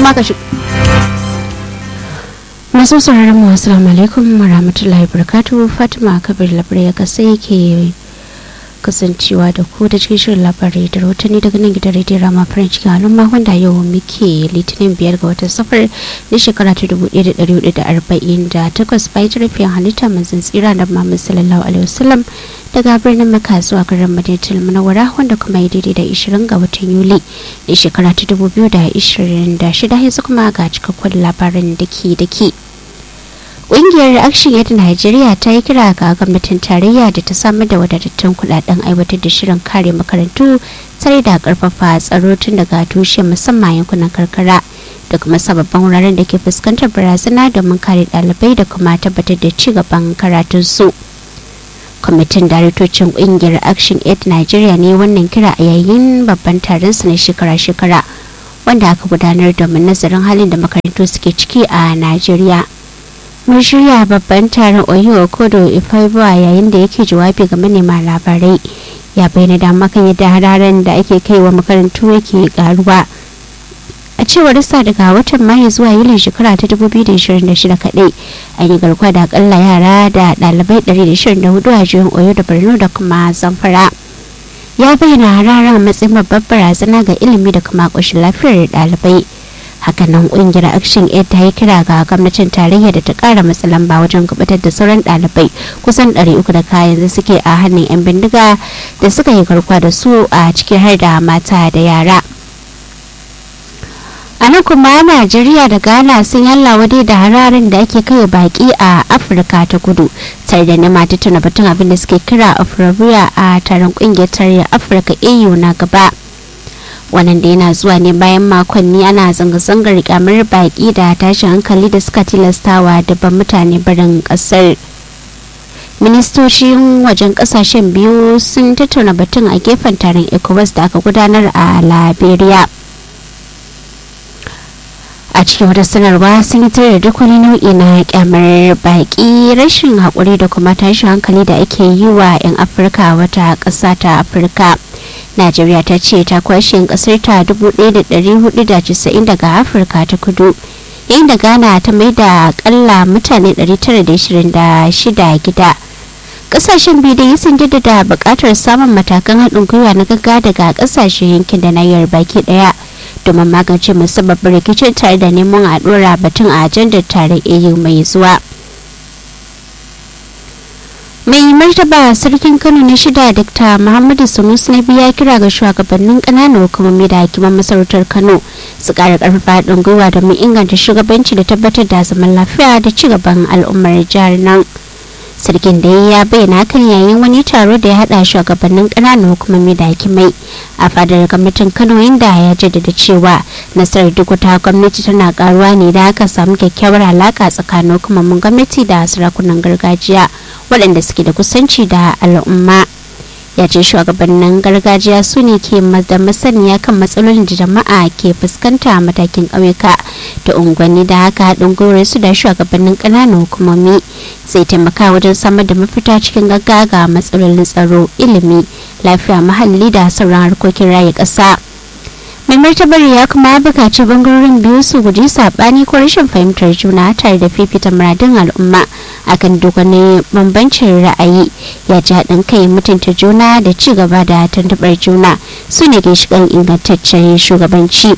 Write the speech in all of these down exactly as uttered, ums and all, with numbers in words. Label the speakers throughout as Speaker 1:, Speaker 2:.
Speaker 1: ma ka shi masu sauraron mu assalamu alaikum wa rahmatullahi wa barakatuhu. Fatima Kabir Labre ya kasai ke kasancewa da ku da cikin shirin labarai da rahotanni daga nan gidan rediyon Rama farin cikin al'umma wanda yau muke litinin biyar ga watan safar na shekara ta dubu ɗaya da ɗari hudu da arba'in da takwas bayan jirafin halitta manzon tsira da Muhammad sallallahu alaihi wasallam daga birnin Makka zuwa garin Madinatul Munawwara wanda kuma ya daidai da ishirin ga watan Yuli na shekara ta dubu biyu da ishirin da shida yanzu kuma ga cikakkun labaran dake dake. Ƙungiyar Action Aid Nigeria ta yi kira ga gwamnatin tarayya da ta samar da wadatattun kudaden aiwatar da shirin kare makarantu tare da karfafa tsaro tun daga tushe musamman yankunan karkara da kuma sababbin wuraren da ke fuskantar barazana domin kare ɗalibai da kuma tabbatar da ci gaban karatunsu. Kwamitin daraktocin ƙungiyar Action Aid Nigeria ne wannan kira a yayin babban taron su na shekara-shekara wanda aka gudanar domin nazarin halin da makarantu suke ciki a Najeriya. Mun shirya babban taron Oyo Kodo Ifeanyi yayin da yake jawabi ga manema labarai ya bayyana dama kan yadda hararen da ake kai wa makarantu yake karuwa. A cewar sa daga watan Mayu zuwa Yulin shekara ta dubu biyu da ishirin da shida kadai an yi garkuwa da akalla yara da ɗalibai ɗari da ishirin da hudu a jihohin Oyo da Borno da kuma Zamfara. Ya bayyana hararen matsayin babbar barazana ga ilimi da kuma ƙoshin lafiyar ɗalibai. Hakanan kungiyar Action Aid ta yi kira ga gwamnatin tarayya da ta kara matsa lamba wajen kubutar da sauran dalibai kusan ɗari uku da kayan da suke a hannun 'yan bindiga da suka yi garkuwa da su a cikin har da mata da yara. A nan kuma Najeriya da Ghana sun yalla wade da hararin da ake kai baki a Afirka ta kudu tare da nema tattauna batun abin da suke kira Afrobuya a taron kungiyar tarayyar Afirka A U na gaba. Wannan da yana zuwa ne bayan makonni ana zanga-zangar kyamar baki da tashin hankali da suka tilastawa dabban mutane barin kasar. Ministocin wajen kasashen biyu sun tattauna batun a gefen taron ECOWAS da aka gudanar a Liberia. A cikin wata sanarwa sun yi tare da duk wani nau'i na kyamar baki, rashin haƙuri da kuma tashin hankali da ake yi wa 'yan Afirka wata ƙasa ta Afirka. Najeriya ta ce ta kwashe kasar ta dubu ɗaya da ɗari hudu da casa'in daga Afirka ta kudu, yayin da Ghana ta mai da akalla mutane ɗari tara da ishirin da shida gida. Kasashen biyu da sun jaddada buƙatar samun matakan haɗin gwiwa na gaggawa daga kasashen yankin da nahiyar baki ɗaya domin magance musabbabin rikicin tare da neman a ɗora batun a ajandar taron A U mai zuwa. Mai martaba sarkin Kano na shida Dr. Muhammadu Sanusi na biya kira ga shugabannin ƙananan hukumomi da hakiman masarautar Kano su ƙara ƙarfafa haɗin gwiwa domin inganta shugabanci da tabbatar da zaman lafiya da ci gaban al'ummar jihar nan. Sarkin da ya bayyana hakan yayin wani taro da ya haɗa shugabannin ƙananan hukumomi da hakimai a fadar gwamnatin Kano, inda ya jaddada cewa nasarar duk wata gwamnati tana karuwa ne da aka samu kyakkyawar alaƙa tsakanin hukumomin gwamnati da sarakunan gargajiya waɗanda suke da kusanci da al'umma. Ya ce shugabannin gargajiya su ne ke da masaniya kan matsalolin da jama'a ke fuskanta a matakin ƙauyuka da unguwanni, da haka haɗin gwiwar su da shugabannin ƙananan hukumomi zai taimaka wajen samar da mafita cikin gaggawa ga matsalolin tsaro, ilimi, lafiya muhalli da sauran harkokin raya ƙasa. Mai martabar ya kuma bukaci bangarorin biyu su guji sabani ko rashin fahimtar juna tare da fifita muradun al'umma akan duk wani bambancin ra'ayi. Ya ji haɗin kai, mutunta juna da ci gaba da tuntuɓar juna su ne ginshiƙan ingantaccen shugabanci.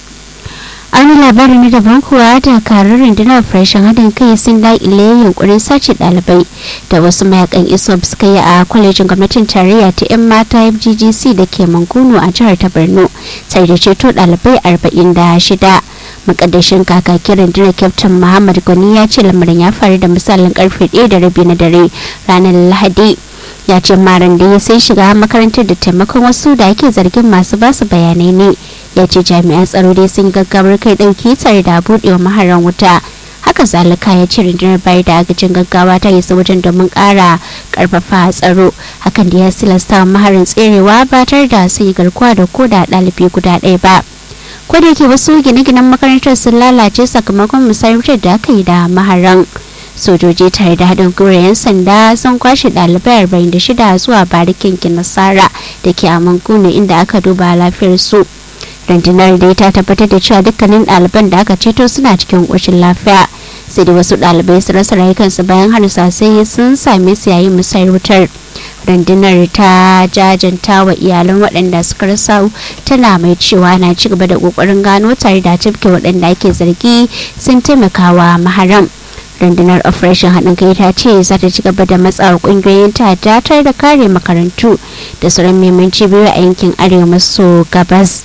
Speaker 1: Wani labarin na daban kuwa dakarun rundunar farashin haɗin kai sun daƙile yunkurin sace ɗalibai da wasu mayakan isop suka yi a kwalejin gwamnatin tarayya ta 'yan mata F G G C da ke Manguno a jihar ta Borno tare da ceto ɗalibai arba'in da shida. Makaddashin kakakin rundunar Kyaftin Muhammad Gwani ya ce lamarin ya faru da misalin karfe ɗaya da rabi na dare ranar Lahadi. Ya ce maran da ya sai shiga makarantar da taimakon wasu da ake zargin masu basu bayanai ne. Ya ce jami'an tsaro dai sun gaggawar kai dauki tare da budewa maharan wuta. Haka zalika ya ce rundunar bayar da agajin gaggawa ta isa wajen domin kara karfafa tsaro. Hakan da ya silasta maharin tserewa ba tare da sai garkuwa da koda ɗalibi guda ɗaya ba. Ko da yake wasu gine-ginen makarantar sun lalace sakamakon musayar da aka yi da maharan. Sojoji tare da haɗin gwiwar 'yan sanda sun kwashe ɗalibai arba'in da shida zuwa barikin Kinasara da ke a Manguno inda aka duba lafiyar su. rundunar da ta tabbatar da cewa dukkanin ɗaliban da aka ceto suna cikin ƙoshin lafiya, sai da wasu ɗalibai su rasa rayukansu bayan harsasai sun same su yayin musayar wutar. Rundunar ta jajanta wa iyalan waɗanda suka rasa, tana mai cewa na ci gaba da ƙoƙarin gano tare da cifke waɗanda ake zargi sun taimakawa maharam. Rundunar operation haɗin kai ta ce za ta ci gaba da matsawa ƙungiyoyin ta'adda tare da kare makarantu da sauran muhimman cibiyoyi a yankin arewa maso gabas.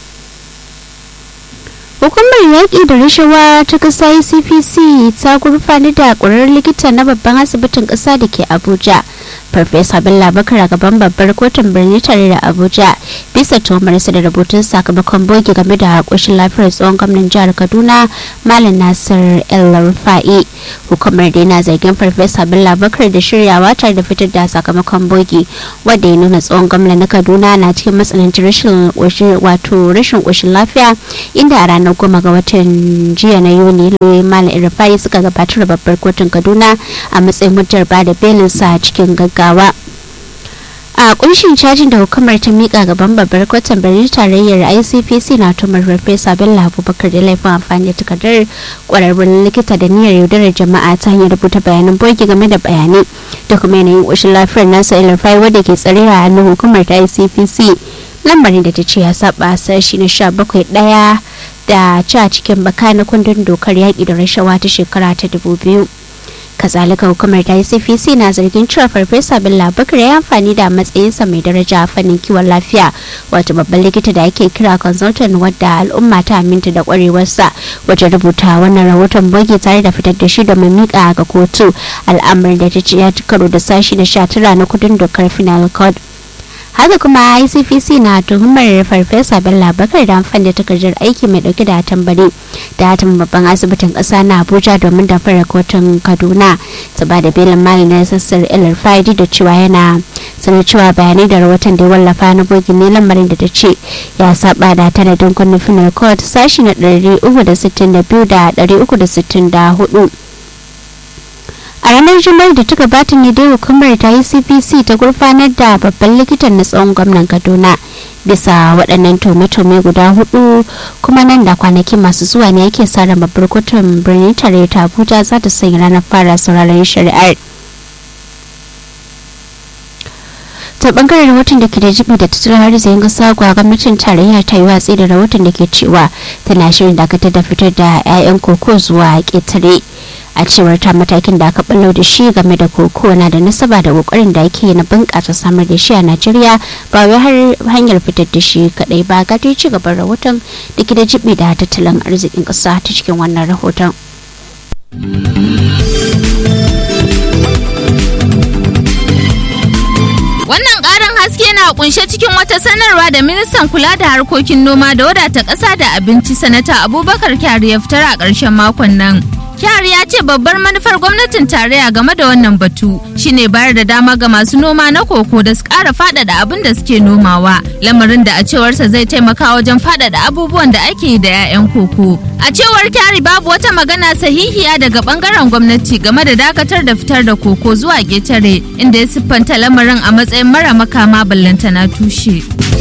Speaker 1: Hukumar yaƙi da rashawa ta ƙasa I C P C ta gurfanar da ƙwararren likita na babban asibitin ƙasa da ke Abuja, Farfesa Bello Bakar, a gaban babbar kotun birni tare da Abuja bisa tuhumarsa da rubutun sakamakon bogi game da ƙoshin lafiyar tsohon gwamnan jihar Kaduna Malam Nasir El-Rufai. Hukumar da yana zargin Farfesa Bello Bakar da shiryawa tare da fitar da sakamakon bogi wanda ya nuna tsohon gwamnan na Kaduna na cikin matsanancin rashin wato rashin ƙoshin lafiya, inda a ranar goma ga watan jiya na Yuni Malam El-Rufai suka gabatar da babbar kotun Kaduna a matsayin hujjar ba da belinsa cikin gaggawa. A kunshin cajin da hukumar ta mika gaban babbar kotun birnin tarayyar I C P C na tumar Farfesa Bello Abubakar da laifin amfani da takardar kwararrun likita da niyyar yaudarar jama'a ta hanyar rubuta bayanan bogi game da bayanai da kuma yanayin ƙoshin lafiyar nasa El-Rufai wadda ke tsare a hannun hukumar ta I C P C, lamarin da ta ce ya saba sashi na sha bakwai ɗaya da ca cikin baka na kundin dokar yaƙi da rashawa ta shekara ta dubu biyu. Kazalika hukumar ta I C P C na zargin cewa Farfesa Bello Bakar ya amfani da matsayinsa mai daraja a fannin kiwon lafiya, wato babban likita da ake kira consultant, wadda al'umma ta aminta da kwarewarsa wajen rubuta wannan rahoton bogi tare da fitar da shi domin mika ga kotu, al'amarin da ta ce ya karo da sashi na sha tara na kudin dokar Penal Code. Haka kuma I C P C na tuhumar Farfesa Bello Bakar da amfani da takardar aiki mai dauke da tambari da hatin babban asibitin kasa na Abuja domin da fara kotun Kaduna ta ba da belin Malam Nasir El-Rufai da cewa yana sanar cewa bayanai da rahoton da ya wallafa na bogi ne, lamarin da ta ce ya saba da tanadin kundin Penal Code sashi na ɗari uku da sittin da biyu da ɗari uku da sittin da hudu. A ranar Juma'ar da ta gabata ne dai hukumar ta I C P C ta gurfanar da babban likitan na tsohon gwamnan Kaduna bisa waɗannan tome-tome guda hudu, kuma nan da kwanaki masu zuwa ne yake sa ran babbar kotun birnin tare ta Abuja za ta sanya ranar fara sauraron shari'ar. Ta bangaren rahoton da ke da jibi da tattalin arzikin kasa, kuwa gwamnatin tarayya ta yi watsi da rahoton da ke cewa tana shirin dakatar da fitar da 'ya'yan koko zuwa ƙetare. A cewar ta, matakin da aka ballo da shi game da koko na da nasaba da kokarin da ake na bunƙasa samar da shi a Najeriya, ba wai har hanyar fitar da shi kadai ba. Ga dai ci gaban rahoton da ke da jibi da tattalin arzikin kasa ta cikin wannan rahoton.
Speaker 2: Wannan ƙarin haske na kunshe cikin wata sanarwa da ministan kula da harkokin noma da wadata ƙasa da abinci Sanata Abubakar Kyari ya fitar a ƙarshen makon nan. Kyari ya ce babbar manufar gwamnatin tarayya game da wannan batu shine bayar da dama ga masu noma na koko da su ƙara faɗaɗa abin da suke nomawa, lamarin da a cewarsa zai taimaka wajen faɗaɗa abubuwan da ake yi da 'ya'yan koko. A cewar Kyari, babu wata magana sahihiya daga bangaren gwamnati game da dakatar da fitar da koko zuwa ƙetare, inda ya siffanta lamarin a matsayin mara makama ballantana tushe.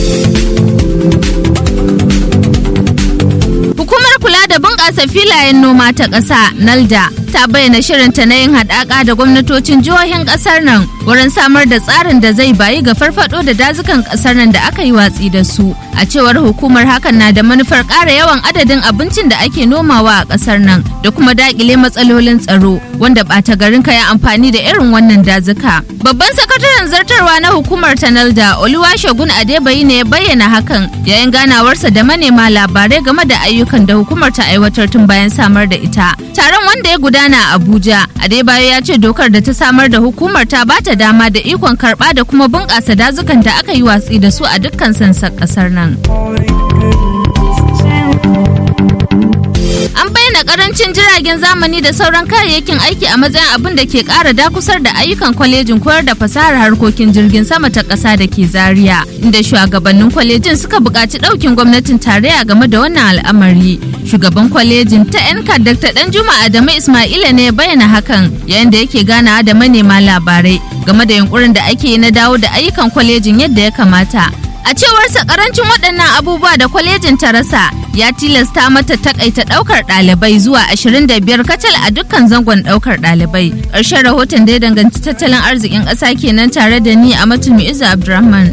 Speaker 2: Hukumar kula da bunƙasa filayen noma ta ƙasa NALDA ta bayyana shirinta na yin haɗaka da gwamnatocin jihohin ƙasar nan wurin samar da tsarin da zai bayi ga farfado da dazukan ƙasar nan da aka yi watsi da su. A cewar hukumar, hakan na da manufar ƙara yawan adadin abincin da ake nomawa a ƙasar nan da kuma daƙile matsalolin tsaro, wanda ɓata garin ka ya amfani da irin wannan dazuka. Babban sakataren zartarwa na hukumar ta NALDA, Oluwasegun Adebayi, ne ya bayyana hakan yayin ganawarsa da manema labarai game da ayyukan da hukumar ta aiwatar tun bayan samar da ita. Taron, wanda ya gudana a Abuja, Adebayo ya ce dokar da ta samar da hukumar ta bata dama da ikon karɓa da kuma bunƙasa dazukan da aka yi watsi da su a dukkan sassan ƙasar nan. An bayyana karancin jiragen zamani da sauran kayayyakin aiki a matsayin abin da ke kara dakusar da ayyukan kwalejin koyar da fasahar harkokin jirgin sama ta ƙasa da ke Zaria, inda shugabannin kwalejin suka buƙaci ɗaukin gwamnatin tarayya game da wannan al'amari. Shugaban kwalejin ta N C A D Dakta Danjuma Adamu Ismaila ne ya bayyana hakan yayin da yake ganawa da manema labarai game da yunkurin da ake yi na dawo da ayyukan kwalejin yadda ya kamata. A cewarsa karancin waɗannan abubuwa da kwalejin ta rasa ya tilasta mata takaita ɗaukar ɗalibai zuwa ashirin da biyar kacal a dukkan zangon ɗaukar ɗalibai. Ƙarshen rahoton da ya danganci tattalin arzikin ƙasa kenan tare da ni a Matulmi Izu Abdurrahman.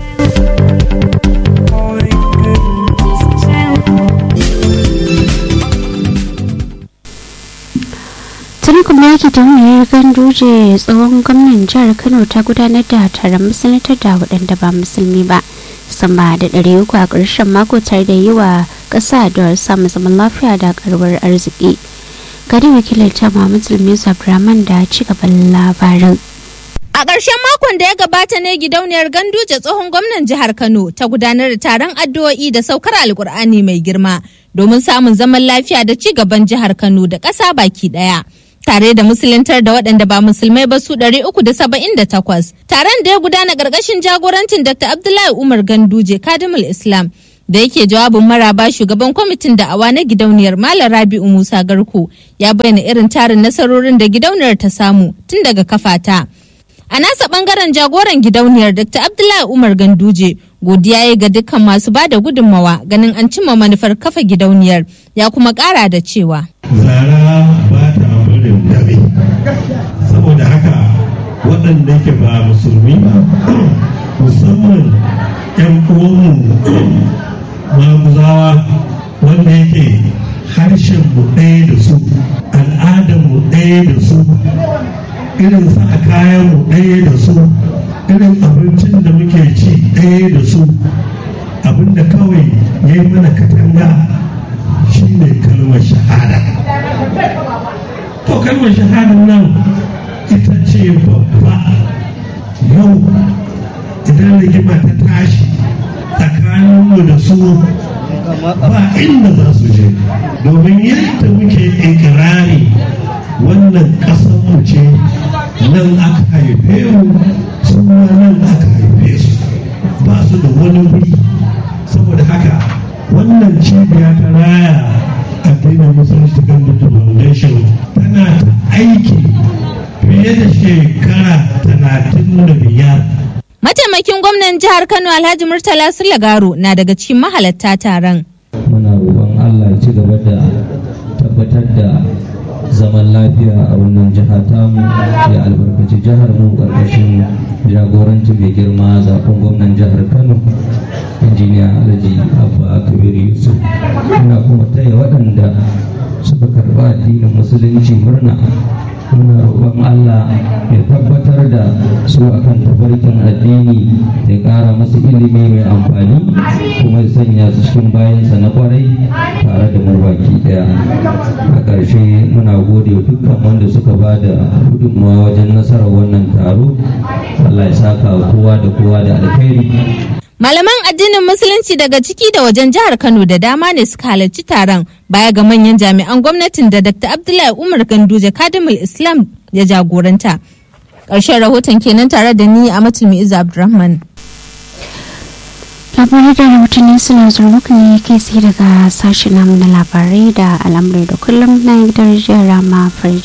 Speaker 1: tuni kuma yake da wani ganduje tsohon gwamnan jihar Kano ta gudanar da taron musulunta da waɗanda ba musulmi ba sama da ɗari uku a ƙarshen mako tare da yi wa ƙasa da samun zaman lafiya da karuwar arziki. Gari wakilin ta Muhammad Sulmisu Abdurrahman da ci gaban labarin.
Speaker 2: A ƙarshen makon da ya gabata ne gidauniyar Ganduje tsohon gwamnan jihar Kano ta gudanar da taron addu'o'i da saukar Alƙur'ani mai girma domin samun zaman lafiya da ci gaban jihar Kano da ƙasa baki ɗaya. Tare da musuluntar da waɗanda ba musulmai ba su ɗari uku da saba'in da takwas. Taron da ya gudana ƙarƙashin jagorancin Dakta Abdullahi Umar Ganduje Kadimul Islam da yake jawabin maraba shugaban kwamitin da'awa na gidauniyar Malam Rabi'u Musa Garko ya bayyana irin tarin nasarorin da gidauniyar ta samu tun daga kafata. A nasa bangaren jagoran gidauniyar Dakta Abdullahi Umar Ganduje godiya ya ga dukkan masu ba da gudunmawa ganin an cimma manufar kafa gidauniyar ya kuma ƙara da cewa.
Speaker 3: Zara ba ta barin dabe, saboda haka waɗanda ke ba musulmi ba musamman 'yan uwanmu maguzawa wanda yake harshen mu ɗaya da su, al'adar mu ɗaya da su, irin sa kayan mu ɗaya da su, irin abincin da muke ci ɗaya da su, abinda kawai ya yi mana katanga shi ne kalmar shahada. To kalmar shahada nan ita ce babba. Yau idan rigima ta tashi tsakaninmu da su ba inda za su je, domin yadda muke ikirari wannan ƙasarmu ce, nan aka haife mu, su ma nan aka haife su, ba su da wani wuri. Saboda haka wannan cibiya ta raya addinin musulunci ta Ganduje Foundation tana ta aiki fiye da shekara talatin da biyar.
Speaker 2: Mataimakin gwamnan jihar Kano Alhaji Murtala Sulagaro na daga cikin mahalatta taron.
Speaker 4: Muna roƙon Allah ya ci gaba da tabbatar da zaman lafiya a wannan jiha tamu, ya albarkaci jihar mu ƙarƙashin jagorancin mai girma zaɓen gwamnan jihar Kano injiniya Alhaji Abba Kabir Yusuf. Muna kuma taya waɗanda suka karɓa addinin musulunci murna. Muna roƙon Allah ya tabbatar da su akan tafarkin addini, ya ƙara masu ilimi mai amfani, kuma ya sanya su cikin bayansa na ƙwarai tare da mu baki ɗaya. A ƙarshe muna gode wa dukkan wanda suka ba da gudunmawa wajen nasarar wannan taro. Allah ya saka wa kowa da kowa da alkhairi.
Speaker 2: Malaman addinin Musulunci daga ciki da wajen jihar Kano da dama ne suka halarci taron baya ga manyan jami'an gwamnatin da Dakta Abdullahi Umar Ganduje Kadimul Islam ya jagoranta. Ƙarshen rahoton kenan tare da ni a Matulmi Izu Abdurrahman.
Speaker 1: Labarai da rahotanni suna zuwa muku ne kai sai daga sashen namu na labarai da al'amurai da kullum na gidan Rama Farji.